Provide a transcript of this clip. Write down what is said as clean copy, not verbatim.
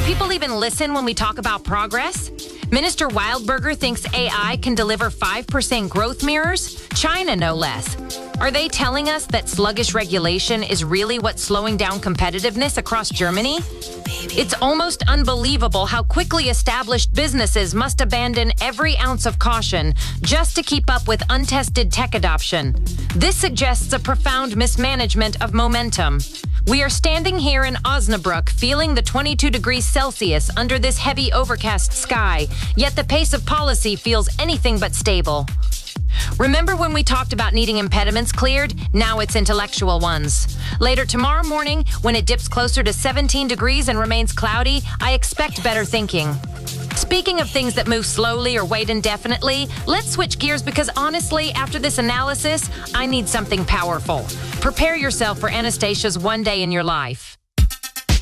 people even listen when we talk about progress? Minister Wildberger thinks AI can deliver 5% growth mirrors? China, no less. Are they telling us that sluggish regulation is really what's slowing down competitiveness across Germany? It's almost unbelievable how quickly established businesses must abandon every ounce of caution just to keep up with untested tech adoption. This suggests a profound mismanagement of momentum. We are standing here in Osnabrück feeling the 22 degrees Celsius under this heavy overcast sky, yet the pace of policy feels anything but stable. Remember when we talked about needing impediments cleared? Now it's intellectual ones. Later tomorrow morning, when it dips closer to 17 degrees and remains cloudy, I expect better thinking. Speaking of things that move slowly or wait indefinitely, let's switch gears because honestly, after this analysis, I need something powerful. Prepare yourself for Anastasia's one day in your life.